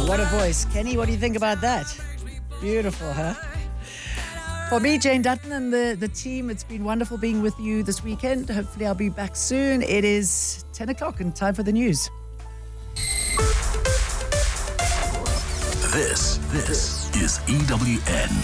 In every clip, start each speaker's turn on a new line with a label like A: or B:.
A: what a voice. Kenny, what do you think about that? Beautiful, huh? For me, Jane Dutton and the team, it's been wonderful being with you this weekend. Hopefully I'll be back soon. It is 10 o'clock and time for the news.
B: This is EWN.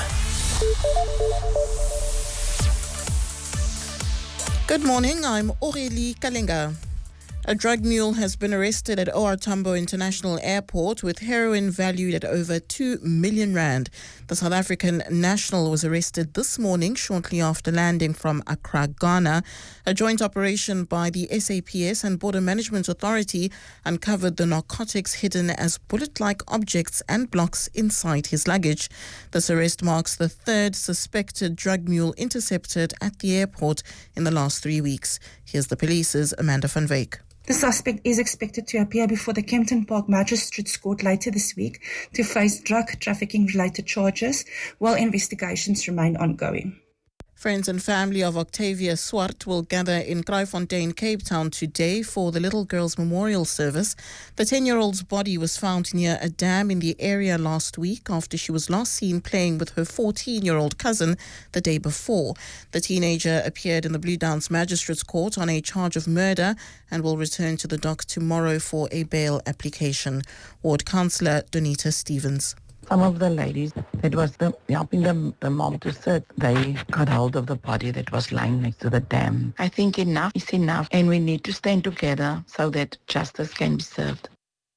C: Good morning, I'm Aurélie Kalenga. A drug mule has been arrested at OR Tambo International Airport with heroin valued at over 2 million rand. The South African national was arrested this morning shortly after landing from Accra, Ghana. A joint operation by the SAPS and Border Management Authority uncovered the narcotics hidden as bullet-like objects and blocks inside his luggage. This arrest marks the third suspected drug mule intercepted at the airport in the last 3 weeks. Here's the police's Amanda van Wyk.
D: The suspect is expected to appear before the Kempton Park Magistrates Court later this week to face drug trafficking-related charges, while investigations remain ongoing.
C: Friends and family of Octavia Swart will gather in Kraaifontein, Cape Town today for the little girl's memorial service. The 10-year-old's body was found near a dam in the area last week after she was last seen playing with her 14-year-old cousin the day before. The teenager appeared in the Blue Downs Magistrates Court on a charge of murder and will return to the dock tomorrow for a bail application. Ward Councillor Donita Stevens.
E: Some of the ladies that was helping the mom to search, they got hold of the body that was lying next to the dam. I think enough is enough, and we need to stand together so that justice can be served.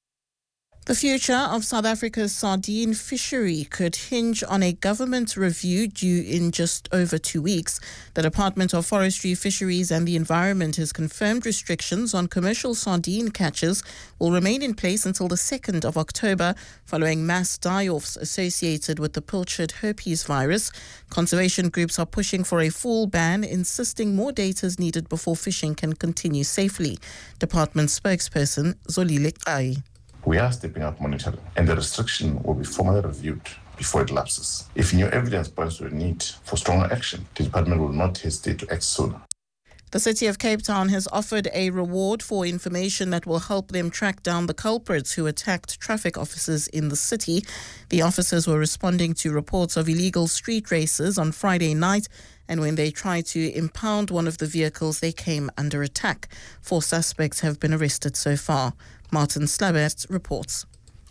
C: The future of South Africa's sardine fishery could hinge on a government review due in just over 2 weeks. The Department of Forestry, Fisheries and the Environment has confirmed restrictions on commercial sardine catches will remain in place until the 2nd of October following mass die-offs associated with the pilchard herpes virus. Conservation groups are pushing for a full ban, insisting more data is needed before fishing can continue safely. Department spokesperson Zolile Ai.
F: We are stepping up monitoring, and the restriction will be formally reviewed before it lapses. If new evidence points to a need for stronger action, the department will not hesitate to act sooner.
C: The City of Cape Town has offered a reward for information that will help them track down the culprits who attacked traffic officers in the city. The officers were responding to reports of illegal street races on Friday night, and when they tried to impound one of the vehicles, they came under attack. 4 suspects have been arrested so far. Martin Slabert reports.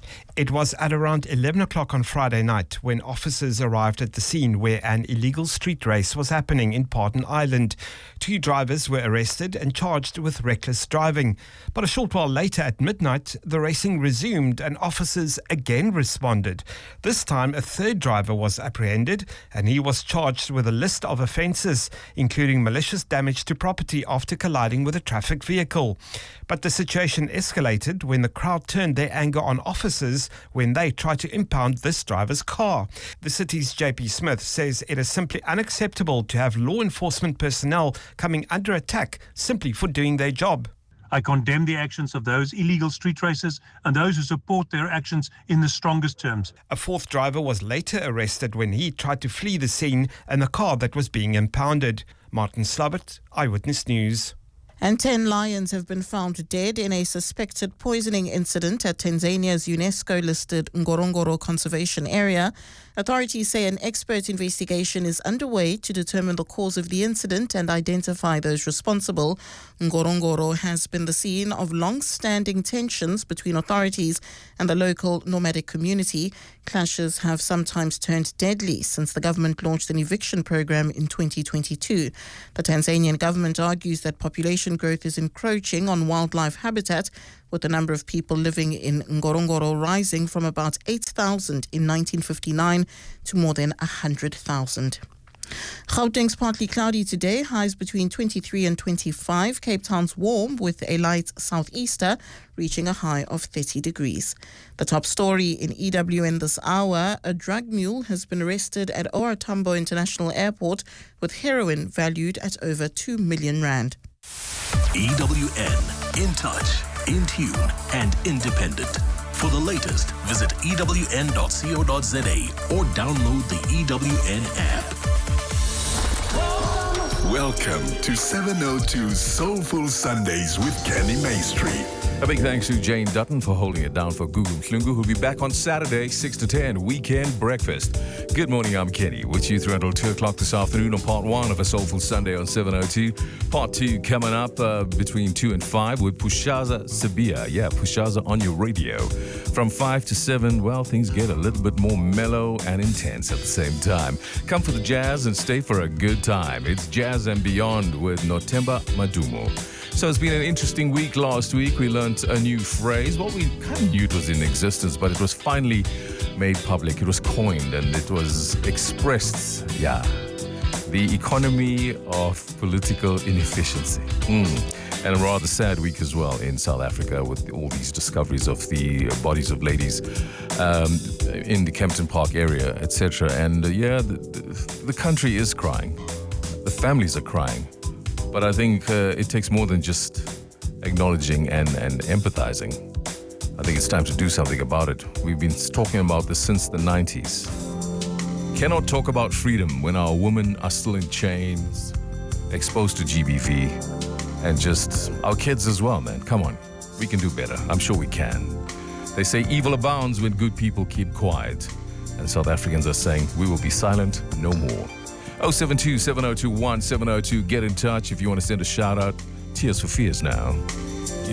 G: It was at around 11 o'clock on Friday night when officers arrived at the scene where an illegal street race was happening in Pardon Island. 2 drivers were arrested and charged with reckless driving. But a short while later at midnight, the racing resumed and officers again responded. This time, a 3rd driver was apprehended and he was charged with a list of offences, including malicious damage to property after colliding with a traffic vehicle. But the situation escalated when the crowd turned their anger on officers when they tried to impound this driver's car. The city's JP Smith says it is simply unacceptable to have law enforcement personnel coming under attack simply for doing their job.
H: I condemn the actions of those illegal street racers and those who support their actions in the strongest terms.
G: A 4th driver was later arrested when he tried to flee the scene and the car that was being impounded. Martin Slabbert, Eyewitness News.
C: And 10 lions have been found dead in a suspected poisoning incident at Tanzania's UNESCO-listed Ngorongoro Conservation Area. Authorities say an expert investigation is underway to determine the cause of the incident and identify those responsible. Ngorongoro has been the scene of long-standing tensions between authorities and the local nomadic community. Clashes have sometimes turned deadly since the government launched an eviction program in 2022. The Tanzanian government argues that population growth is encroaching on wildlife habitat, with the number of people living in Ngorongoro rising from about 8,000 in 1959 to more than 100,000. Gauteng's partly cloudy today, highs between 23 and 25. Cape Town's warm with a light southeaster, reaching a high of 30 degrees. The top story in EWN this hour, a drug mule has been arrested at OR Tambo International Airport with heroin valued at over 2 million rand.
B: EWN, in touch, in tune and independent. For the latest, visit ewn.co.za or download the EWN app.
I: Welcome to 702 Soulful Sundays with Kenny Maestri. A big thanks to Jane Dutton for holding it down for Gugu Mhlungu, who'll be back on Saturday, 6 to 10, Weekend Breakfast. Good morning, I'm Kenny, with you through until 2 o'clock this afternoon on part 1 of A Soulful Sunday on 702. Part 2 coming up between 2 and 5 with Pushaza Sabia. Yeah, Pushaza on your radio. From 5 to 7, well, things get a little bit more mellow and intense at the same time. Come for the jazz and stay for a good time. It's Jazz and Beyond with Nothemba Madumo. So it's been an interesting week. Last week we learned a new phrase. Well, we kind of knew it was in existence, but it was finally made public. It was coined and it was expressed. Yeah. The economy of political inefficiency. And a rather sad week as well in South Africa with all these discoveries of the bodies of ladies in the Kempton Park area, etc. And the country is crying. The families are crying. But I think it takes more than just acknowledging and empathizing. I think it's time to do something about it. We've been talking about this since the 90s. Cannot talk about freedom when our women are still in chains, exposed to GBV, and just our kids as well, man. Come on, we can do better. I'm sure we can. They say evil abounds when good people keep quiet. And South Africans are saying we will be silent no more. 072-7021-702. Get in touch if you want to send a shout out. Tears for Fears now.